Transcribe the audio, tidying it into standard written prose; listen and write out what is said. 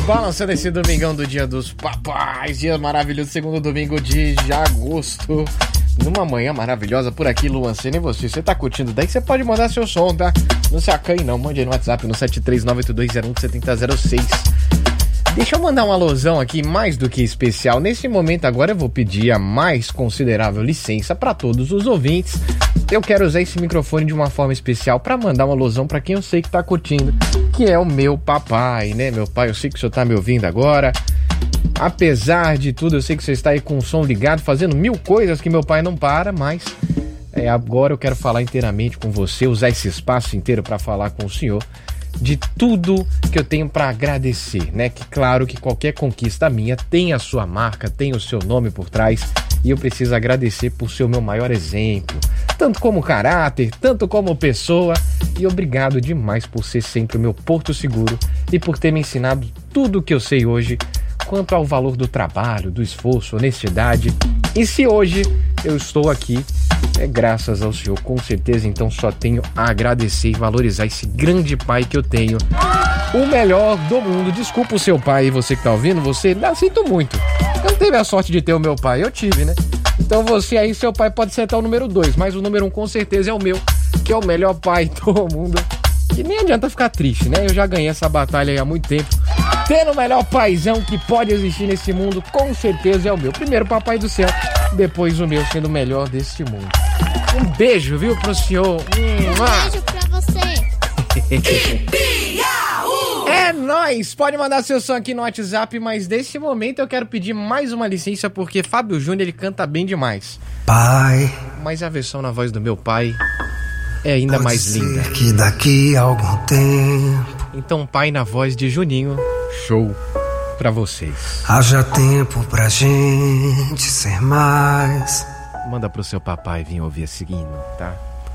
Balançando esse domingão do Dia dos Papais, dia maravilhoso, segundo domingo de agosto. Numa manhã maravilhosa por aqui, Luan Sena. E você tá curtindo? Daí você pode mandar seu som, tá? Não se acanhe não, mande aí no WhatsApp no 73982017006. Deixa eu mandar um alusão aqui mais do que especial. Nesse momento agora eu vou pedir a mais considerável licença para todos os ouvintes. Eu quero usar esse microfone de uma forma especial para mandar uma alusão para quem eu sei que tá curtindo, que é o meu papai, né? Meu pai, eu sei que o senhor tá me ouvindo agora. Apesar de tudo, eu sei que você está aí com o som ligado, fazendo mil coisas que meu pai não para, mas agora eu quero falar inteiramente com você, usar esse espaço inteiro para falar com o senhor de tudo que eu tenho para agradecer, né? Que claro que qualquer conquista minha tem a sua marca, tem o seu nome por trás, e eu preciso agradecer por ser o meu maior exemplo, tanto como caráter, tanto como pessoa, e obrigado demais por ser sempre o meu porto seguro e por ter me ensinado tudo o que eu sei hoje quanto ao valor do trabalho, do esforço, honestidade. E se hoje eu estou aqui, é graças ao senhor, com certeza. Então só tenho a agradecer e valorizar esse grande pai que eu tenho, o melhor do mundo. Desculpa o seu pai, você que tá ouvindo, você, sinto muito, eu não teve a sorte de ter o meu pai, eu tive, né? Então você aí, seu pai pode ser até o número 2, mas o número 1 com certeza é o meu, que é o melhor pai do mundo. E nem adianta ficar triste, né? Eu já ganhei essa batalha aí há muito tempo. Tendo o melhor paizão que pode existir nesse mundo, com certeza é o meu. Primeiro papai do céu, depois o meu sendo o melhor deste mundo. Um beijo, viu, pro senhor. Um beijo pra você. É nóis! Pode mandar seu som aqui no WhatsApp, mas nesse momento eu quero pedir mais uma licença, porque Fábio Júnior, ele canta bem demais. Pai, mas a versão na voz do meu pai é ainda mais linda. Que daqui a algum tempo, então, pai na voz de Juninho, show pra vocês. haja tempo pra gente ser mais. Manda pro seu papai vir ouvir esse hino, tá?